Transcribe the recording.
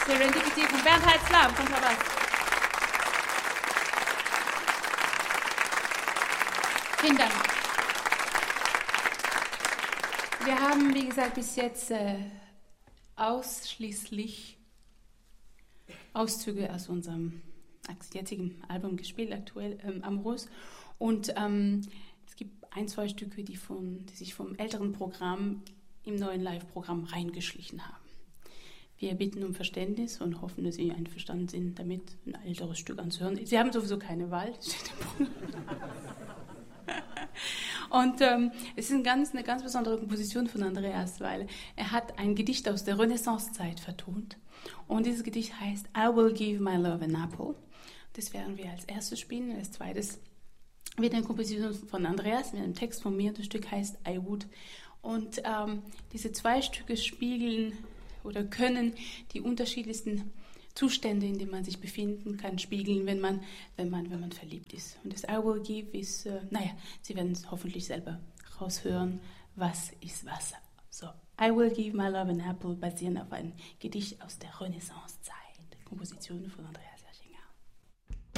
Serendipity von Bernd Heitzlam, Kontrabass. Vielen Dank. Wir haben, wie gesagt, bis jetzt ausschließlich Auszüge aus unserem jetzigen Album gespielt, aktuell Amorös. Und es gibt ein, zwei Stücke, die sich vom älteren Programm im neuen Live-Programm reingeschlichen haben. Wir bitten um Verständnis und hoffen, dass Sie einverstanden sind, damit ein älteres Stück anzuhören. Sie haben sowieso keine Wahl. Und es ist eine ganz besondere Komposition von Andreas, weil er hat ein Gedicht aus der Renaissancezeit vertont. Und dieses Gedicht heißt I Will Give My Love an Apple. Das werden wir als erstes spielen. Als zweites wieder eine Komposition von Andreas mit einem Text von mir. Das Stück heißt I Would. Und diese zwei Stücke spiegeln oder können die unterschiedlichsten Zustände, in denen man sich befinden kann, spiegeln, wenn man verliebt ist. Und das I Will Give ist, Sie werden es hoffentlich selber raushören, was ist was. So, I Will Give My Love an Apple, basierend auf einem Gedicht aus der Renaissancezeit. Komposition von Andreas.